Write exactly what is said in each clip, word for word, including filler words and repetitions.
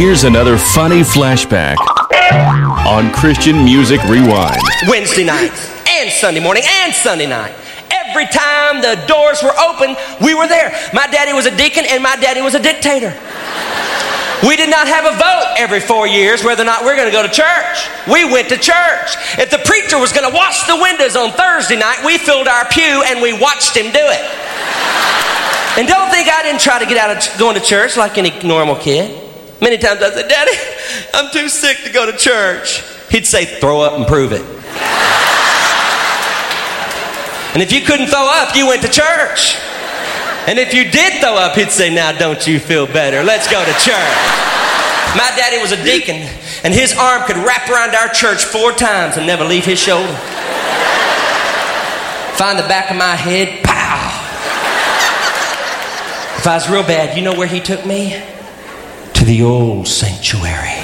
here's another funny flashback on Christian Music Rewind. Wednesday night and Sunday morning and Sunday night. Every time the doors were open, we were there. My daddy was a deacon and my daddy was a dictator. We did not have a vote every four years whether or not we're going to go to church. We went to church. If the preacher was going to wash the windows on Thursday night, we filled our pew and we watched him do it. And don't think I didn't try to get out of going to church like any normal kid. Many times I said, Daddy, I'm too sick to go to church. He'd say, throw up and prove it. And if you couldn't throw up, you went to church. And if you did throw up, he'd say, now don't you feel better? Let's go to church. My daddy was a deacon, and his arm could wrap around our church four times and never leave his shoulder. Find the back of my head, pow. If I was real bad, you know where he took me? To the old sanctuary.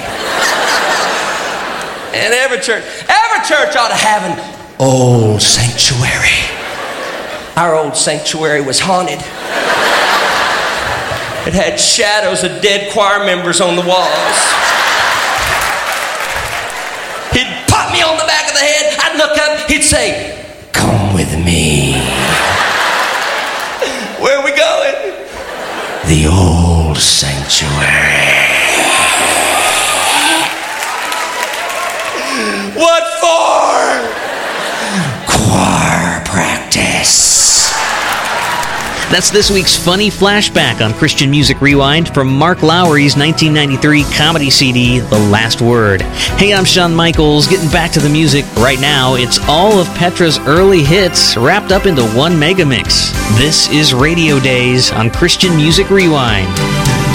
And every church, every church ought to have an old sanctuary. Our old sanctuary was haunted. It had shadows of dead choir members on the walls. He'd pop me on the back of the head. I'd look up. He'd say, come with me. Where are we going? The old sanctuary. What for? Choir practice. That's this week's funny flashback on Christian Music Rewind from Mark Lowry's nineteen ninety-three comedy C D, The Last Word. Hey, I'm Shawn Michaels, getting back to the music. Right now, it's all of Petra's early hits wrapped up into one mega mix. This is Radio Days on Christian Music Rewind.